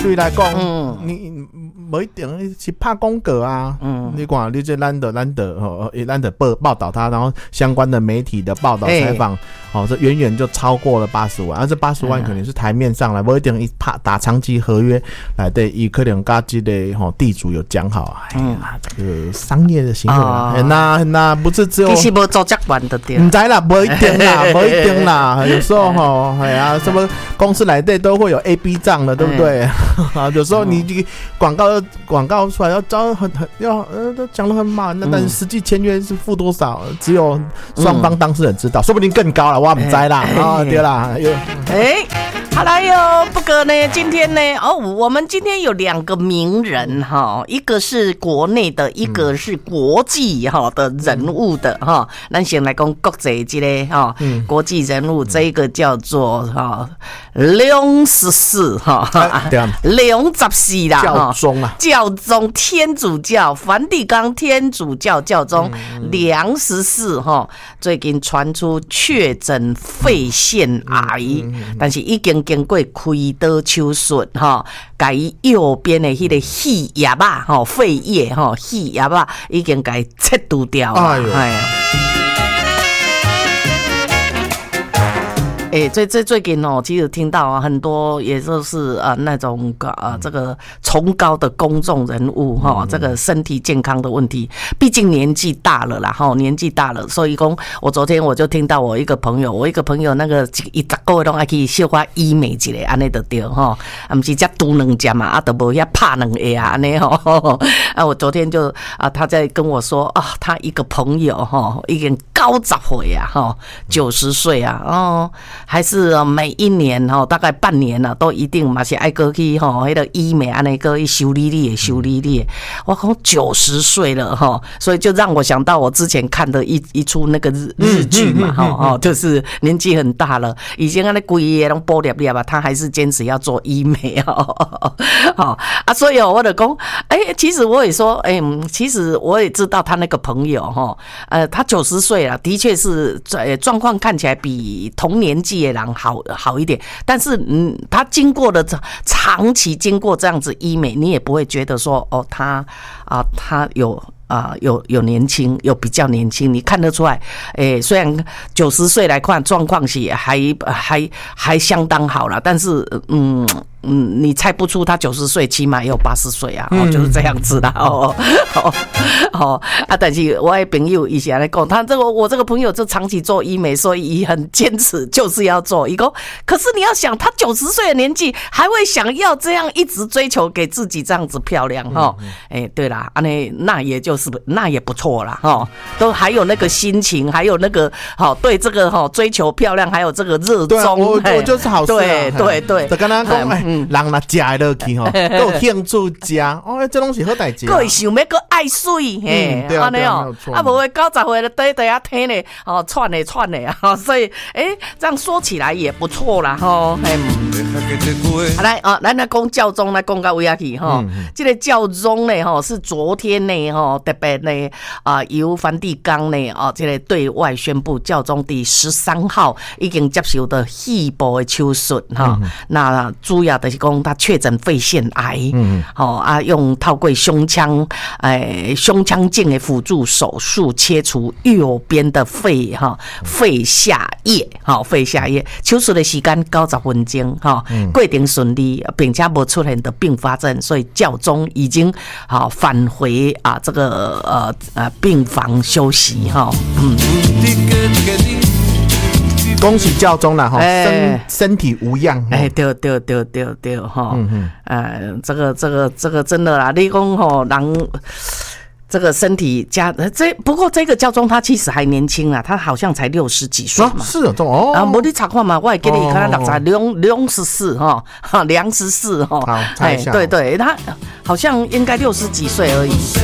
对来讲，你不一定是拍广告啊。你看，你这咱的报道他，然后相关的媒体的报道采访，这远远就超过了80万，而这80万可能是台面上来，不一定拍打长期合约来的，伊可能跟这个地主有讲好，这个商业的行为，那不是只有其实无做接管的对， 唔知啦，不一定啦，不一定啦，有时候什么公司来的都会有 A、B 账的，对不对？有时候你广告出来要招都讲得很满，那但是实际签约是付多少，只有双方当事人知道，说不定更高了，我唔知啦。对啦， 好来哟，不过呢，今天呢，我们今天有2个名人哈，一个是国内的，一个是国际的人物的哈。咱先来讲国际这个国际人物，这一个叫做梁14梁14啦， 教宗啊， 教宗天主教梵蒂冈天主教教宗梁14哈，最近传出确诊肺腺癌，但是已经经过开刀手术哈，把右边的迄个肺叶啊，肺叶肺叶啊，已经给切除掉了。最近其实听到很多，也就是那种这个崇高的公众人物这个身体健康的问题，毕竟年纪大了啦年纪大了，所以讲我昨天我就听到我一个朋友那个10个月拢爱去小可医美一下，安尼就对不是只拄2针嘛，都无遐拍2下安尼我昨天就他在跟我说他一个朋友已经90岁啊90岁啊还是每一年大概半年都一定嘛是爱过去迄个医美安尼个修理你。我讲90岁了所以就让我想到我之前看的一出那个日剧嘛就是年纪很大了，已经安尼规个拢剥裂吧，他还是坚持要做医美所以我就讲其实我也说其实我也知道他那个朋友他90岁了，的确是状况看起来比同年纪的人好一点，但是他经过的长期经过这样子医美，你也不会觉得说他有年轻，有比较年轻，你看得出来。虽然90岁来看状况是还相当好了，但是你猜不出他90岁，起码也有80岁啊，就是这样子啦。但是我的朋友以前来讲，我这个朋友就长期做医美，所以很坚持，就是要做。可是你要想，他90岁的年纪，还会想要这样一直追求给自己这样子漂亮对啦，那也不错啦都还有那个心情，还有那个对这个追求漂亮，还有这个热衷。 我就是好事啊。 对， 就跟他讲人若食会落去都有兴趣食这拢是好代志。 佫会想要佫爱水对啊，没有错。 无90岁了在遐听咧串咧所以这样说起来也不错啦来咱来讲教宗，来讲到位去这个教宗呢是昨天呢特别呢由梵蒂冈呢这个对外宣布，教宗第13号已经接受的肺部的手术那主要的是讲他确诊肺腺癌用透过胸腔镜的辅助手术切除右边的肺下叶手术的时间90分钟过程顺利，并且没出现的并发症，所以教宗已经返回这个病房休息恭喜教宗啦身体无恙对这个真的啦，你讲人这个身体不过这个教宗他其实还年轻啊，他好像才60几岁嘛。 是啊， 没你查看嘛，我会给你看他梁14梁14 好，查一下。 对，他好像应该60几岁而已。